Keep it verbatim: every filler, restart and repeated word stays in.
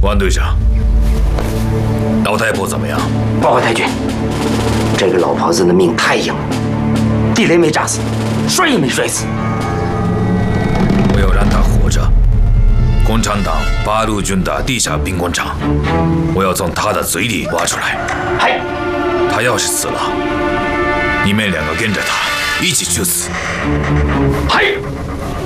王队长，老太婆怎么样？ 报告太君，这个老婆子的命太硬了，地雷没炸死，摔也没摔死。 我要让她活着。共产党八路军的地下兵工厂，我要从她的嘴里挖出来。 嗨， 她要是死了，你们两个跟着她一起去死。 嗨。